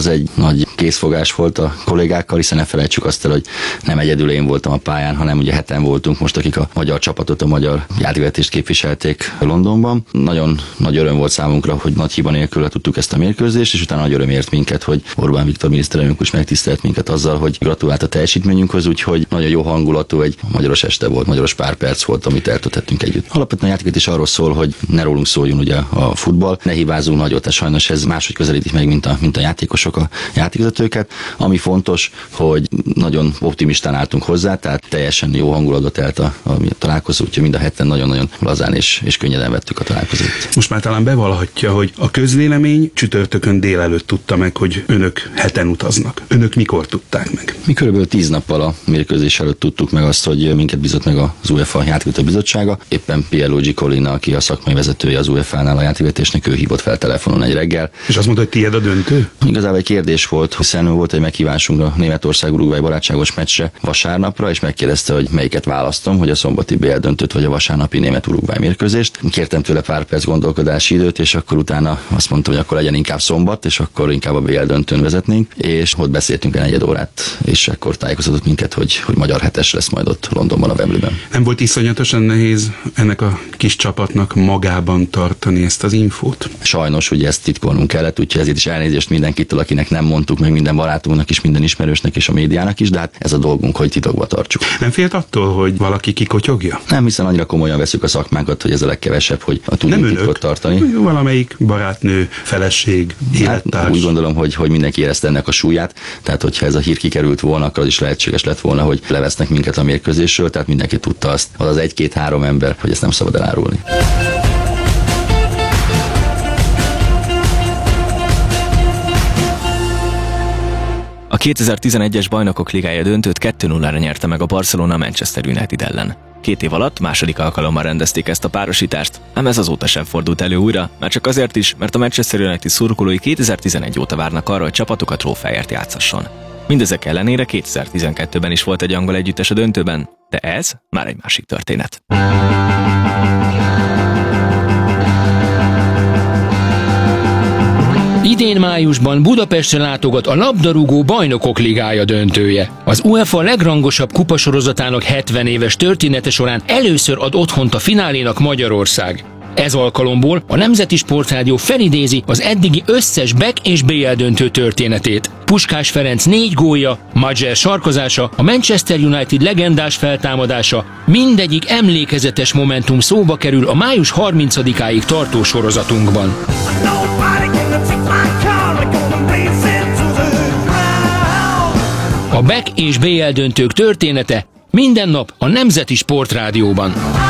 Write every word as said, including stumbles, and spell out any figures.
az egy nagy készfogás volt a kollégákkal, hiszen ne felejtsük azt el, hogy nem egyedül én voltam a pályán, hanem ugye heten voltunk most, akik a magyar csapatot, a magyar játékvezetést képviselték Londonban. Nagyon nagy öröm volt számunkra, hogy nagy hiba nélkül tudtuk ezt a mérkőzést, és utána nagy öröm ért minket, hogy Orbán Viktor miniszterelnök is megtisztelt minket azzal, hogy gratulált a teljesítményünkhöz, úgyhogy nagyon jó hangulatú, egy magyaros este volt, magyaros pár perc volt, amit eltöltöttünk együtt. Alapvetően a játékvezetés arról szól, hogy ne rólunk szóljon ugye a futball, ne hibázunk nagyot, és sajnos ez máshogy közelítik meg, mint a, mint a játékosok a játékvezetőket. Ami fontos, hogy nagyon optimistán álltunk hozzá, tehát teljesen jó hangulatba telt a, a, a találkozó, úgyhogy mind a heten nagyon-nagyon lazán és, és könnyeden vettük a találkozót. Most már talán bevallhatja, hogy a közvélemény csütörtökön délelőtt tudta meg, hogy önök heten utaznak. Önök mikor tudták meg? Mi körülbelül tíz nappal a mérkőzés előtt tudtuk meg azt, hogy minket bizott meg az UEFA játékvezető bizottsága. Éppen Pierluigi Collina, aki a szakmai vezetője az u e fánál a játékvezetésnek, ő hívott fel telefonon egy reggel. És azt mondta, hogy tiéd a döntő? Igazából egy kérdés volt, hiszen volt egy meghívásunk a Németország-Uruguay barátságos meccsre vasárnapra, és megkérdezte, hogy melyiket választom, hogy a szombati bé el döntőt vagy a vasárnapi Német-Uruguay mérkőzést. Kértem tőle pár perc gondolkodási időt, és akkor utána azt mondtam, hogy akkor legyen inkább szombat, és akkor inkább a bé el döntőn vezetnénk, és ott beszéltünk egy negyed órát, és akkor tájékoztatott minket, hogy, hogy magyar hetes lesz majd ott Londonban, a Wembleyben. Nem volt iszonyatosan nehéz ennek a kis csapatnak magában tartani ezt az infót? Sajnos, ugye ezt titkolnunk kellett, úgyhogy ezért is elnézést mindenkitől, akinek nem mondtuk, meg minden barátunknak is, minden ismerősnek és a médiának is, de hát ez a dolgunk, hogy titokba tartsuk. Nem félt attól, hogy valaki kikotyogja? Nem, hiszen annyira komolyan veszük a szakmánkat, hogy ez a legkevesebb, hogy a tudjunk titkot tartani. Valamelyik barátnő, feleség, élettárs. Hát, úgy gondolom, hogy, hogy mindenki érezte ennek a súlyát, tehát hogyha ez a hír kikerült volna, akkor az is lehetséges lett volna, hogy levesznek minket a mérkőzésről, tehát mindenki tudta azt, az az egy-két-három ember, hogy ezt nem szabad elárulni. A kétezer-tizenegyes Bajnokok Ligája döntőt kettő nullára nyerte meg a Barcelona Manchester United ellen. Két év alatt második alkalommal rendezték ezt a párosítást, ám ez azóta sem fordult elő újra, már csak azért is, mert a Manchester United szurkolói kétezer-tizenegy óta várnak arra, hogy csapatuk a trófeáért játszasson. Mindezek ellenére kétezer-tizenkettőben is volt egy angol együttes a döntőben, de ez már egy másik történet. Idén májusban Budapestre látogat a labdarúgó Bajnokok Ligája döntője. Az UEFA legrangosabb kupasorozatának hetven éves története során először ad otthont a finálénak Magyarország. Ez alkalomból a Nemzeti Sportrádió felidézi az eddigi összes Back és bé el döntő történetét. Puskás Ferenc négy gólja, Majer sarkozása, a Manchester United legendás feltámadása, mindegyik emlékezetes momentum szóba kerül a május harmincadikáig tartó sorozatunkban. A Back és bé el döntők története minden nap a Nemzeti Sportrádióban.